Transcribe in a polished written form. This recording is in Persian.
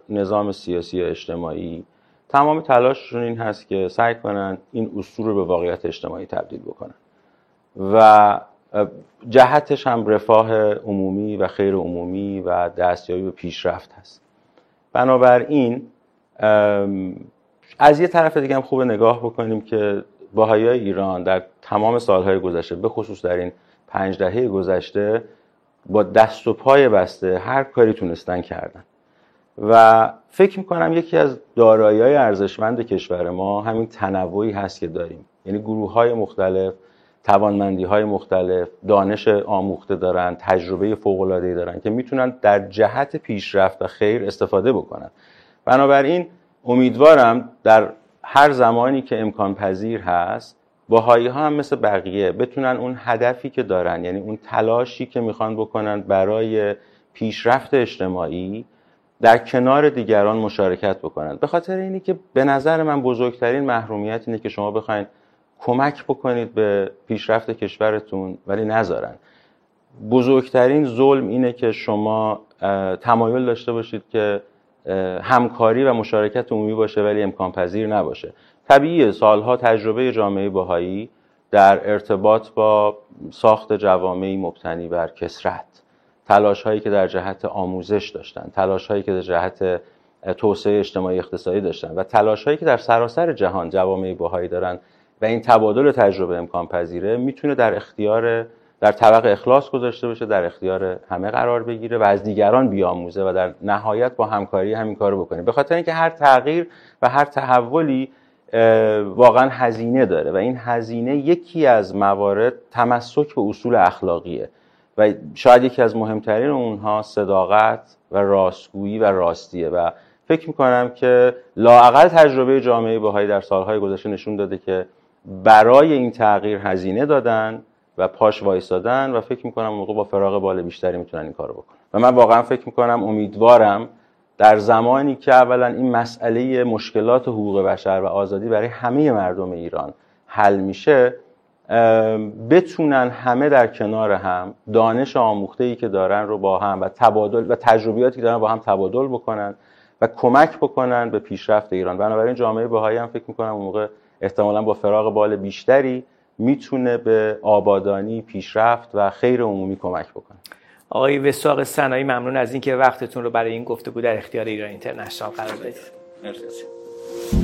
نظام سیاسی یا اجتماعی تمام تلاششون این هست که سعی کنن این اصول رو به واقعیت اجتماعی تبدیل بکنن و جهتش هم رفاه عمومی و خیر عمومی و دستیابی به پیشرفت هست. بنابراین از یه طرف دیگه هم خوبه نگاه بکنیم که بهائیای ایران در تمام سالهای گذشته، به خصوص در این 5 دهه گذشته، با دست و پای بسته هر کاری تونستن کردن و فکر میکنم یکی از دارایی‌های ارزشمند کشور ما همین تنوعی هست که داریم. یعنی گروه‌های مختلف، توانمندی‌های مختلف، دانش آموخته دارن، تجربه فوق‌العاده‌ای دارن که میتونن در جهت پیشرفت و خیر استفاده بکنن. بنابراین امیدوارم در هر زمانی که امکان پذیر هست بهائی‌ها هم مثل بقیه بتونن اون هدفی که دارن، یعنی اون تلاشی که میخوان بکنن برای پیشرفت اجتماعی، در کنار دیگران مشارکت بکنن. به خاطر اینی که به نظر من بزرگترین محرومیت اینه که شما بخواید کمک بکنید به پیشرفت کشورتون ولی نذارن. بزرگترین ظلم اینه که شما تمایل داشته باشید که همکاری و مشارکت عمومی باشه ولی امکان پذیر نباشه. طبیعیه سالها تجربه جامعه بهایی در ارتباط با ساخت جوامعی مبتنی بر کثرت، تلاش‌هایی که در جهت آموزش داشتن، تلاش‌هایی که در جهت توسعه اجتماعی اقتصادی داشتن و تلاش‌هایی که در سراسر جهان جوامع بهایی دارن و این تبادل تجربه امکان پذیره، میتونه در طبق اخلاص گذاشته بشه، در اختیار همه قرار بگیره و از دیگران بیاموزه و در نهایت با همکاری همین کارو بکنه. به خاطر اینکه هر تغییر و هر تحولی واقعا هزینه داره و این هزینه یکی از موارد تمسک به اصول اخلاقیه و شاید یکی از مهمترین اونها صداقت و راستگویی و راستیه و فکر میکنم که لااقل تجربه جامعه بهایی در سالهای گذشته نشون داده که برای این تغییر هزینه دادن و پاش وایسادن و فکر میکنم موقع با فراغ بال بیشتری میتونن این کارو بکنن و من واقعا فکر میکنم امیدوارم در زمانی که اولا این مسئله مشکلات حقوق بشر و آزادی برای همه مردم ایران حل میشه، بتونن همه در کنار هم دانش آموخته‌ای که دارن رو با هم و تبادل و تجربیاتی که دارن با هم تبادل بکنن و کمک بکنن به پیشرفت ایران. بنابراین جامعه بهایی هم فکر میکنم اون موقع احتمالاً با فراغ بال بیشتری میتونه به آبادانی، پیشرفت و خیر عمومی کمک بکنه. آقای وثاق سنایی، ممنون از اینکه وقتتون رو برای این گفتگو در اختیار ایران اینترنشنال قرار دادید. مرسی.